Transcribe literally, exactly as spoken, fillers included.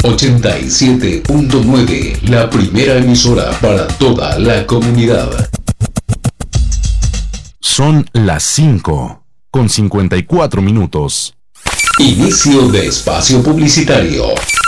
ochenta y siete punto nueve, la primera emisora para toda la comunidad. Son las cinco con cincuenta y cuatro minutos. Inicio de espacio publicitario.